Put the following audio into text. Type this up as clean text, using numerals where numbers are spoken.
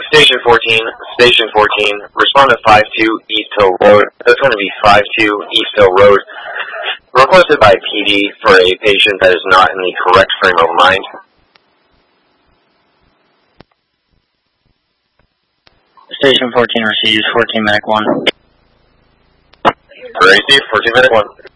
Station 14, respond to 52 East Hill Road. That's going to be 52 East Hill Road. Requested by PD for a patient that is not in the correct frame of mind. Station 14 receives 14 Medic 1. Receive 14 Medic 1.